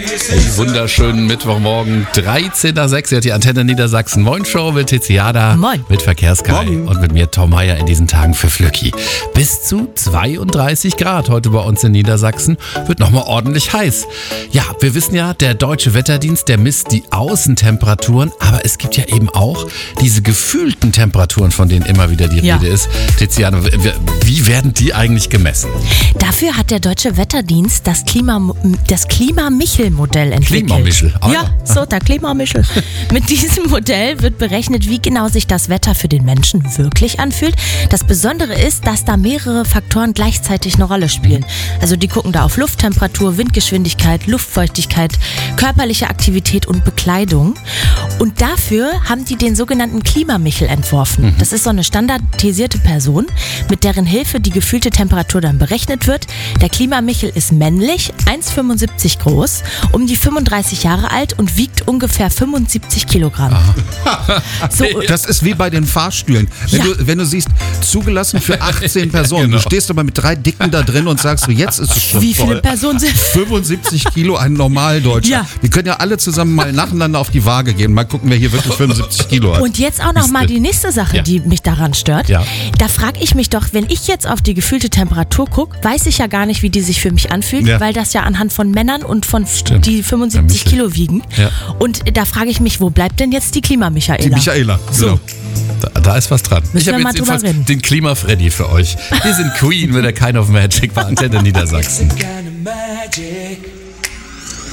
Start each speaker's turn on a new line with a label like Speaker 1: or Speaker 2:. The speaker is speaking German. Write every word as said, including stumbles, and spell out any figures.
Speaker 1: Hey, wunderschönen Mittwochmorgen, dreizehn Uhr sechs, hier hat die Antenne Niedersachsen. Moin Show mit Tiziada,
Speaker 2: Moin.
Speaker 1: mit Verkehrskai und mit mir Tom Meyer in diesen Tagen für Flücki. Bis zu zweiunddreißig Grad heute bei uns in Niedersachsen, wird nochmal ordentlich heiß. Ja, wir wissen ja, der Deutsche Wetterdienst, der misst die Außentemperaturen, aber es gibt ja eben auch diese gefühlten Temperaturen, von denen immer wieder die
Speaker 2: Ja.
Speaker 1: Rede ist. Tiziana, wie werden die eigentlich gemessen?
Speaker 2: Dafür hat der Deutsche Wetterdienst das Klima, das Klima-Michel-Modell entwickelt.
Speaker 1: Klima-Michel, ah,
Speaker 2: Ja, so, der Klima-Michel. Mit diesem Modell wird berechnet, wie genau sich das Wetter für den Menschen wirklich anfühlt. Das Besondere ist, dass da mehrere Faktoren gleichzeitig eine Rolle spielen. Also die gucken da auf Lufttemperatur, Windgeschwindigkeit, Luftfeuchtigkeit, körperliche Aktivität und Bekleidung. Und dafür haben die den sogenannten Klima-Michel entworfen. Das ist so eine standardisierte Person, mit deren Hilfe die gefühlte Temperatur dann berechnet wird. Der Klima-Michel ist männlich, eins Komma fünfundsiebzig groß, um die fünfunddreißig Jahre alt und wiegt ungefähr fünfundsiebzig Kilogramm. So,
Speaker 3: Das ist wie bei den Fahrstühlen. Wenn,
Speaker 2: Ja.
Speaker 3: du, wenn du siehst, zugelassen für achtzehn Personen.
Speaker 1: Genau.
Speaker 3: Du stehst aber mit drei Dicken da drin und sagst so, jetzt ist es schon
Speaker 2: wie viele
Speaker 3: voll.
Speaker 2: Personen sind...
Speaker 3: fünfundsiebzig Kilo, ein Normaldeutscher.
Speaker 2: Ja.
Speaker 3: Wir können ja alle zusammen mal nacheinander auf die Waage gehen. Mal gucken, wer hier wirklich fünfundsiebzig Kilo hat.
Speaker 2: Und jetzt auch noch mal die nächste Sache,
Speaker 1: Ja.
Speaker 2: die mich daran stört.
Speaker 1: Ja.
Speaker 2: Da frage ich mich doch, wenn ich jetzt auf die gefühlte Temperatur gucke, weiß ich ja gar nicht, wie die sich für mich anfühlt,
Speaker 3: Ja.
Speaker 2: weil das ja anhand von Männern und von
Speaker 1: Stimmt.
Speaker 2: die fünfundsiebzig
Speaker 1: Der Michel.
Speaker 2: Kilo wiegen.
Speaker 1: Ja.
Speaker 2: Und da frage ich mich, wo bleibt denn jetzt die Klima-Michaela?
Speaker 3: Die Michaela.
Speaker 2: So.
Speaker 3: Genau.
Speaker 1: Da, da ist was dran.
Speaker 2: Müssen
Speaker 1: Ich
Speaker 2: wir
Speaker 1: habe
Speaker 2: mal
Speaker 1: jetzt
Speaker 2: drüber
Speaker 1: jedenfalls
Speaker 2: reden.
Speaker 1: den Klima-Freddy für euch. Wir sind Queen mit der Kind of Magic bei Antenne Niedersachsen.
Speaker 4: Gerne